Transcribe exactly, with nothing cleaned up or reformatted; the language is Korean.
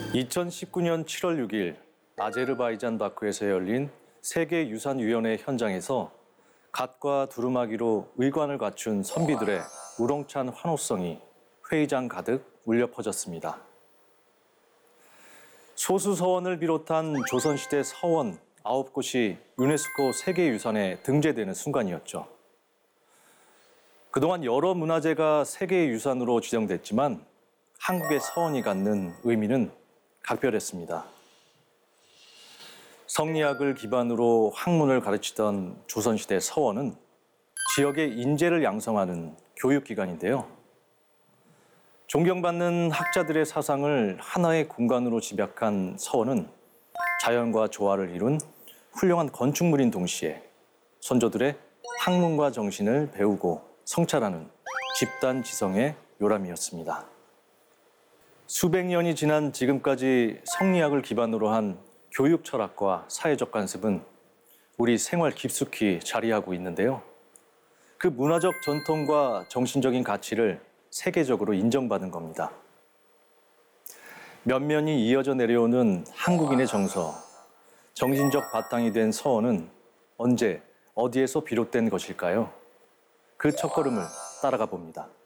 이천십구 년 칠월 육 일 아제르바이잔 바쿠에서 열린 세계유산위원회 현장에서 갓과 두루마기로 의관을 갖춘 선비들의 우렁찬 환호성이 회의장 가득 울려 퍼졌습니다. 소수 서원을 비롯한 조선시대 서원 아홉 곳이 유네스코 세계유산에 등재되는 순간이었죠. 그동안 여러 문화재가 세계유산으로 지정됐지만 한국의 서원이 갖는 의미는 각별했습니다. 성리학을 기반으로 학문을 가르치던 조선시대 서원은 지역의 인재를 양성하는 교육기관인데요. 존경받는 학자들의 사상을 하나의 공간으로 집약한 서원은 자연과 조화를 이룬 훌륭한 건축물인 동시에 선조들의 학문과 정신을 배우고 성찰하는 집단 지성의 요람이었습니다. 수백 년이 지난 지금까지 성리학을 기반으로 한 교육 철학과 사회적 관습은 우리 생활 깊숙이 자리하고 있는데요. 그 문화적 전통과 정신적인 가치를 세계적으로 인정받은 겁니다. 면면이 이어져 내려오는 한국인의 정서, 정신적 바탕이 된 서원은 언제, 어디에서 비롯된 것일까요? 그 첫걸음을 따라가 봅니다.